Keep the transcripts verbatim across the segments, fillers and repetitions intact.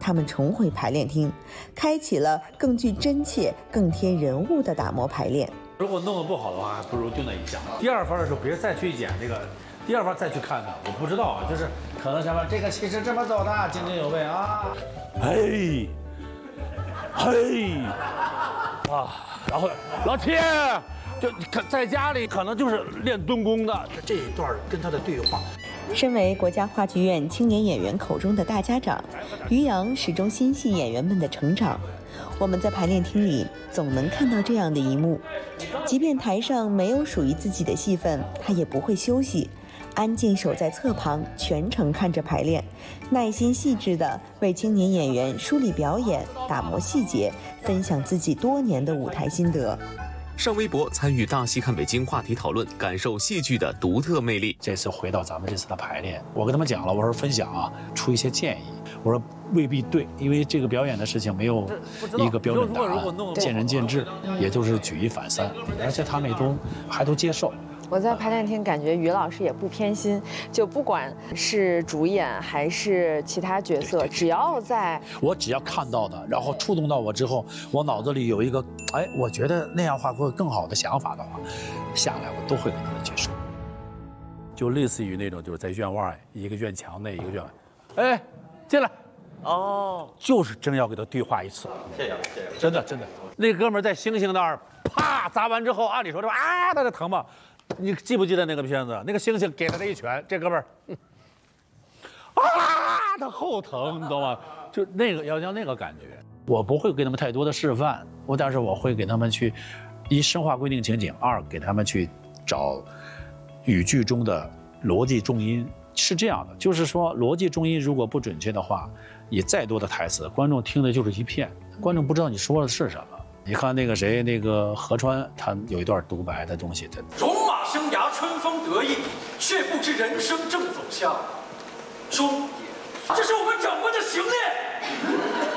他们重回排练厅，开启了更具真切、更贴人物的打磨排练。 如果弄得不好的话，还不如就那一项。第二番的时候，别人再去演这个，第二番再去看它，我不知道啊，就是可能什么这个其实这么走的，津津有味啊，嘿，嘿，啊，然后老铁。就可在家里可能就是练蹲功的这一段跟他的对话。 身为国家话剧院青年演员口中的大家长，于洋始终心系演员们的成长。我们在排练厅里总能看到这样的一幕，即便台上没有属于自己的戏份，他也不会休息，安静守在侧旁，全程看着排练，耐心细致地为青年演员梳理表演、打磨细节，分享自己多年的舞台心得。 上微博参与大戏看北京话题讨论，感受戏剧的独特魅力。 这次回到咱们这次的排练，我跟他们讲了，我说分享啊，出一些建议。我说未必对，因为这个表演的事情没有一个标准答案，见仁见智，也就是举一反三，而且他们也都还都接受。 我在排练厅感觉于老师也不偏心，就不管是主演还是其他角色，只要在我只要看到的，然后触动到我之后，我脑子里有一个，哎，我觉得那样话会更好的想法的话，下来我都会跟他们接受。就类似于那种就是在院外一个院墙内一个院外，哎，进来，哦，就是真要给他对话一次。谢谢，谢谢，真的真的。那哥们在星星那儿啪砸完之后，按理说这啊，那个疼吧。你记不记得那个片子？那个星星给他的一拳，这哥们儿，啊，他后疼，你懂吗？就那个要要那个感觉。我不会给他们太多的示范，我但是我会给他们去，一深化规定情景，二给他们去找语句中的逻辑重音。是这样的，就是说逻辑重音如果不准确的话，你再多的台词，观众听的就是一片，观众不知道你说的是什么。你看那个谁，那个河川，他有一段独白的东西，他戎马生涯春风得意，却不知人生正走向终点。这是我们长官的行列。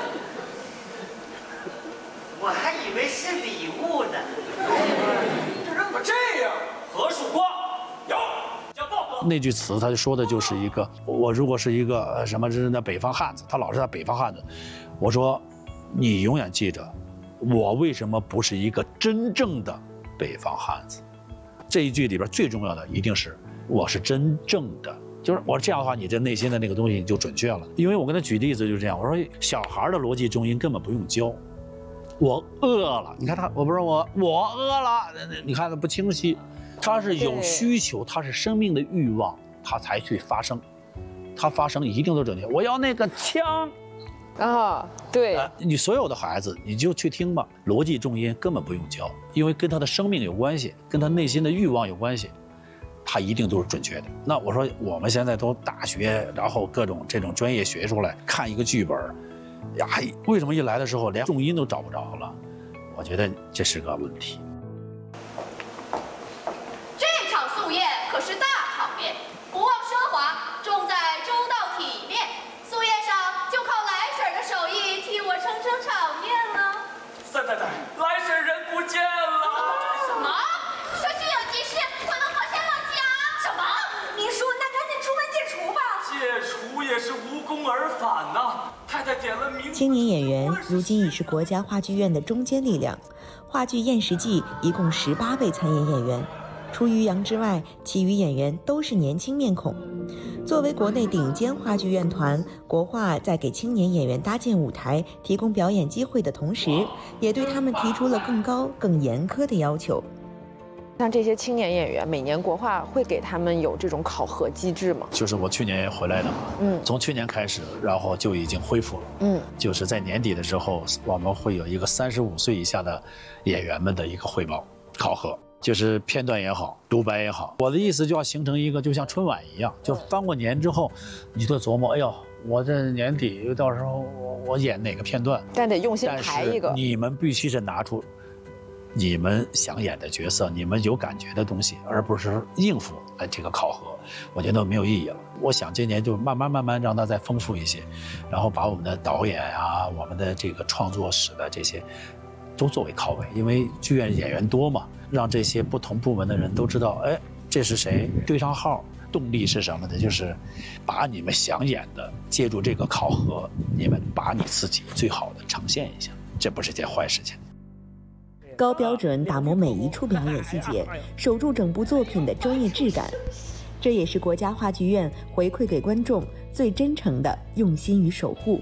我还以为是礼物呢。 我这样，何属瓜？有，叫报告。 那句词，他就说的就是一个，我如果是一个什么是那北方汉子，他老是在北方汉子，我说，你永远记着。我为什么不是一个真正的北方汉子？这一句里边最重要的一定是我是真正的，就是我这样的话，你这内心的那个东西就准确了。因为我跟他举例子就是这样，我说小孩的逻辑重音根本不用教。我饿了，你看他，我不是我我饿了，你看他不清晰，他是有需求，他是生命的欲望，他才去发声，他发声一定都准确。我要那个枪。 啊，对、 呃，你所有的孩子，你就去听吧，逻辑重音根本不用教，因为跟他的生命有关系，跟他内心的欲望有关系，他一定都是准确的。那我说我们现在都大学，然后各种这种专业学出来看一个剧本，呀，为什么一来的时候连重音都找不着了？我觉得这是个问题。 这场素宴可是大场面，不忘奢华，重在周到体面。素宴上就靠来婶的手艺替我撑撑场面了。 三太太，来婶人不见了。 什么？说是有急事，可能破天忘记啊？什么？您说那赶紧出门借厨吧。 借厨也是无功而返呐、啊。太太点了名。 青年演员如今已是国家话剧院的中坚力量。话剧《燕食记》一共十八位参演演员，除于洋之外，其余演员都是年轻面孔。作为国内顶尖话剧院团，国话在给青年演员搭建舞台、提供表演机会的同时，也对他们提出了更高、更严苛的要求。 像这些青年演员，每年国画会给他们有这种考核机制吗？ 就是我去年回来的嘛，嗯，从去年开始，然后就已经恢复了，嗯，就是在年底的时候，我们会有一个三十五岁以下的演员们的一个汇报考核。就是片段也好，独白也好，我的意思就要形成一个，就像春晚一样，就翻过年之后，你就琢磨，哎呦，我这年底到时候我我演哪个片段， 但得用心排一个。 你们必须是拿出你们想演的角色，你们有感觉的东西，而不是应付哎这个考核，我觉得没有意义了。我想今年就慢慢慢慢让它再丰富一些，然后把我们的导演啊，我们的这个创作史的这些。都作为考委，因为剧院演员多嘛，让这些不同部门的人都知道，哎，这是谁，对上号， 动力是什么呢？就是把你们想演的，借助这个考核，你们把你自己最好的呈现一下，这不是件坏事情。 高标准打磨每一处表演细节，守住整部作品的专业质感，这也是国家话剧院回馈给观众最真诚的用心与守护。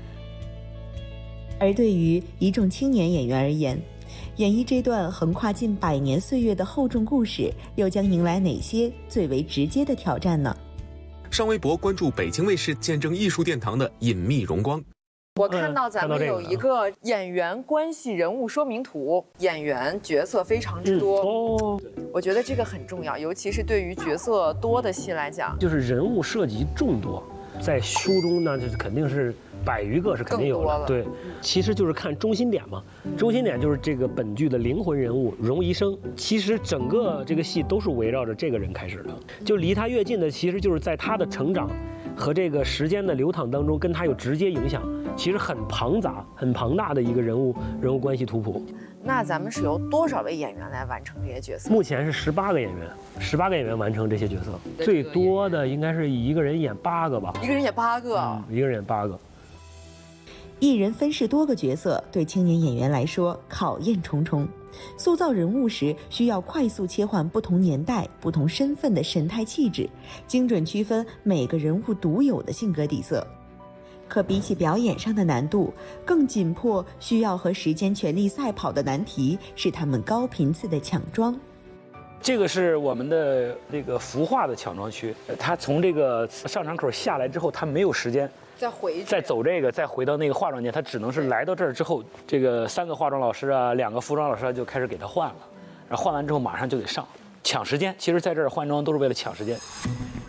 而对于一众青年演员而言，演绎这段横跨近百年岁月的厚重故事，又将迎来哪些最为直接的挑战呢？ 上微博关注北京卫视见证艺术殿堂的隐秘荣光。 我看到咱们有一个演员关系人物说明图，演员角色非常之多。哦，我觉得这个很重要，尤其是对于角色多的戏来讲， 就是人物涉及众多，在书中呢，就是肯定是百余个是肯定有的。对，其实就是看中心点嘛，中心点就是这个本剧的灵魂人物荣医生。其实整个这个戏都是围绕着这个人开始的，就离他越近的，其实就是在他的成长和这个时间的流淌当中，跟他有直接影响。其实很庞杂、很庞大的一个人物人物关系图谱。 那咱们是由多少位演员来完成这些角色？ 目前是十八个演员，十八个演员完成这些角色。最多的应该是一个人演八个吧？ 一个人演八个， 嗯、一个人演八个。 一人分饰多个角色，对青年演员来说考验重重。塑造人物时，需要快速切换不同年代、不同身份的神态气质，精准区分每个人物独有的性格底色。可比起表演上的难度，更紧迫需要和时间全力赛跑的难题是他们高频次的抢妆。 这个是我们的这个服化的抢妆区，他从这个上场口下来之后，他没有时间再回再走这个，再回到那个化妆间，他只能是来到这儿之后，这个三个化妆老师啊，两个服装老师啊就开始给他换了，然后换完之后马上就得上，抢时间。其实在这儿换装都是为了抢时间。